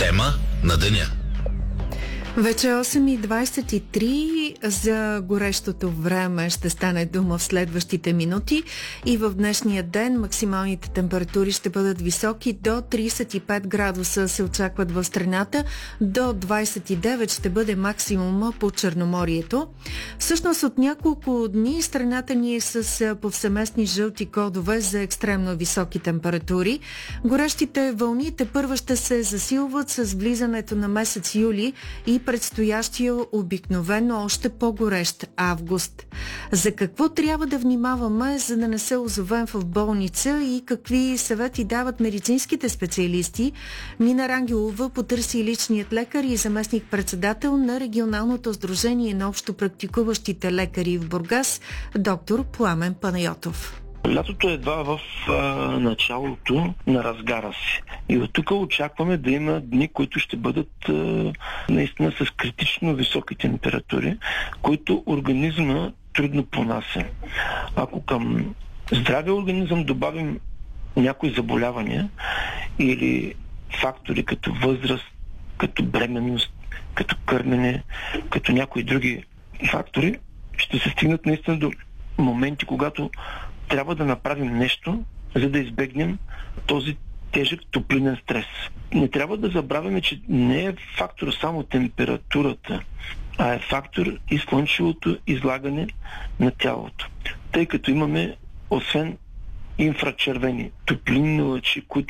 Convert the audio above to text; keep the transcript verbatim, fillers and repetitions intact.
Тема на деня. Вече осем и двадесет и три. За горещото време ще стане дума в следващите минути и в днешния ден максималните температури ще бъдат високи. До тридесет и пет градуса се очакват в страната, до двадесет и девет ще бъде максимума по Черноморието. Всъщност от няколко дни страната ни е с повсеместни жълти кодове за екстремно високи температури. Горещите вълни тепърва ще се засилват с влизането на месец юли и предстоящия обикновено още по-горещ август. За какво трябва да внимаваме, за да не се озовем в болница и какви съвети дават медицинските специалисти? Нина Рангелова потърси личният лекар и заместник-председател на Регионалното сдружение на общопрактикуващите лекари в Бургас, доктор Пламен Панайотов. Лятото е едва в а, началото на разгара си. И от тук очакваме да има дни, които ще бъдат а, наистина с критично високи температури, които организма трудно понася. Ако към здравия организъм добавим някои заболявания или фактори като възраст, като бременност, като кърмене, като някои други фактори, ще се стигнат наистина до моменти, когато трябва да направим нещо, за да избегнем този тежък топлинен стрес. Не трябва да забравяме, че не е фактор само температурата, а е фактор и слънчевото излагане на тялото. Тъй като имаме, освен инфрачервени топлинни лъчи, които